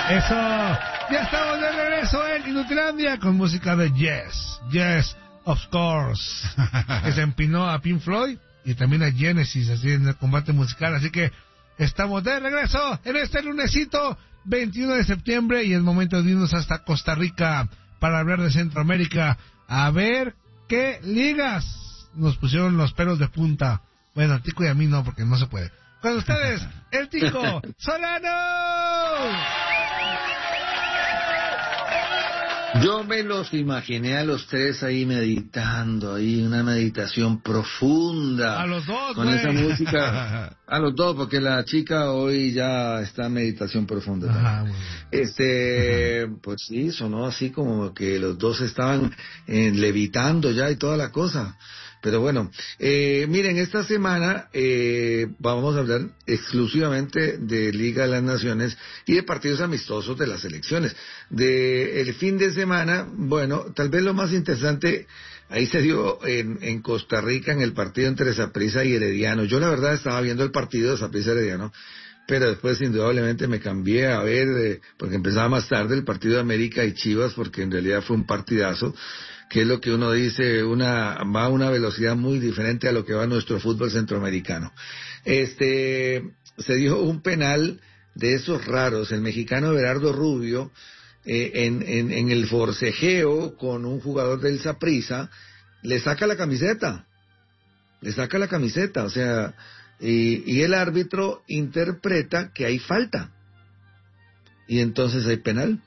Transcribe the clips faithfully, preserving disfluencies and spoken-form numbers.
Eso, ya estamos de regreso en Inutilandia con música de Yes, Yes, of course, que se empinó a Pink Floyd y también a Genesis, así en el combate musical, así que estamos de regreso en este lunesito veintiuno de septiembre y es momento de irnos hasta Costa Rica para hablar de Centroamérica, a ver qué ligas nos pusieron los pelos de punta. Bueno, a Tico y a mí no, porque no se puede. Con ustedes, el Tico Solano. Yo me los imaginé a los tres ahí meditando, ahí una meditación profunda. A los dos, con wey. Esa música. A los dos, porque la chica hoy ya está en meditación profunda. Ajá, bueno. Este, Ajá. Pues sí, sonó así como que los dos estaban eh, levitando ya y toda la cosa. Pero bueno, eh, miren, esta semana eh, vamos a hablar exclusivamente de Liga de las Naciones y de partidos amistosos de las selecciones. De el fin de semana, bueno, tal vez lo más interesante, ahí se dio en, en Costa Rica en el partido entre Saprissa y Herediano. Yo la verdad estaba viendo el partido de Saprissa Herediano, pero después indudablemente me cambié a ver, eh, porque empezaba más tarde el partido de América y Chivas, porque en realidad fue un partidazo, que es lo que uno dice, una va a una velocidad muy diferente a lo que va nuestro fútbol centroamericano. Este, se dio un penal de esos raros, el mexicano Berardo Rubio, eh, en, en, en el forcejeo con un jugador del Saprissa, le saca la camiseta, le saca la camiseta, o sea, y, y el árbitro interpreta que hay falta, y entonces hay penal.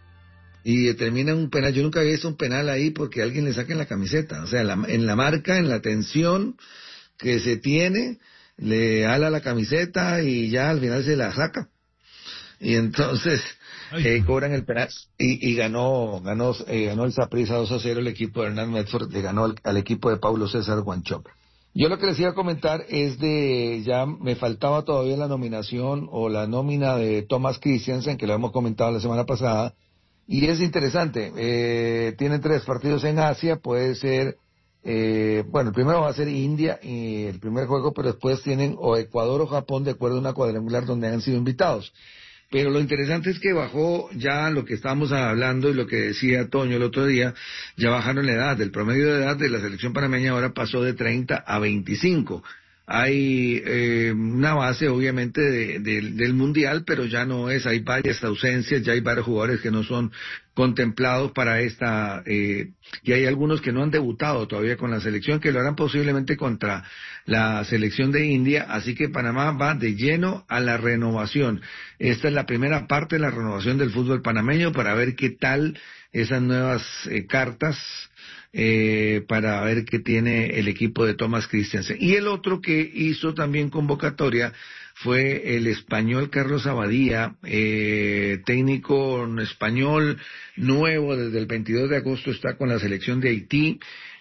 Y determina un penal. Yo nunca había visto un penal ahí porque alguien le saque la camiseta, o sea, la, en la marca, en la tensión que se tiene, le ala la camiseta y ya al final se la saca, y entonces eh, cobran el penal y, y ganó ganó eh, ganó el Saprissa dos a cero el equipo de Hernán Medford, le ganó al, al equipo de Paulo César Guanchope. Yo lo que les iba a comentar es de, ya me faltaba todavía la nominación o la nómina de Thomas Christiansen, que lo hemos comentado la semana pasada. Y es interesante, eh, tienen tres partidos en Asia, puede ser, eh, bueno, el primero va a ser India, y el primer juego, pero después tienen o Ecuador o Japón, de acuerdo a una cuadrangular donde han sido invitados. Pero lo interesante es que bajó ya lo que estábamos hablando y lo que decía Toño el otro día, ya bajaron la edad, el promedio de edad de la selección panameña ahora pasó de treinta a veinticinco. Hay eh, una base obviamente de, de, del mundial, pero ya no es, hay varias ausencias, ya hay varios jugadores que no son contemplados para esta, eh, y hay algunos que no han debutado todavía con la selección, que lo harán posiblemente contra la selección de India, así que Panamá va de lleno a la renovación. Esta es la primera parte de la renovación del fútbol panameño para ver qué tal esas nuevas eh, cartas, Eh, para ver qué tiene el equipo de Thomas Christiansen. Y el otro que hizo también convocatoria fue el español Carlos Abadía, eh, técnico español nuevo, desde el veintidós de agosto está con la selección de Haití,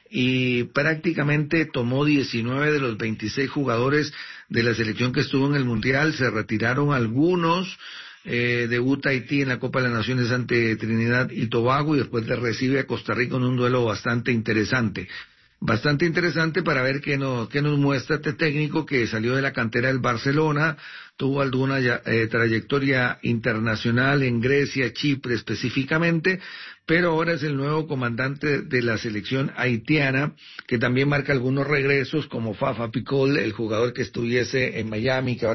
y prácticamente tomó diecinueve de los veintiséis jugadores de la selección que estuvo en el Mundial, se retiraron algunos. Eh, debuta Haití en la Copa de las Naciones ante Trinidad y Tobago y después le recibe a Costa Rica en un duelo bastante interesante. Bastante interesante para ver qué nos, qué nos muestra este técnico que salió de la cantera del Barcelona, tuvo alguna ya, eh, trayectoria internacional en Grecia, Chipre específicamente, pero ahora es el nuevo comandante de la selección haitiana, que también marca algunos regresos como Fafa Picol, el jugador que estuviese en Miami, que ahora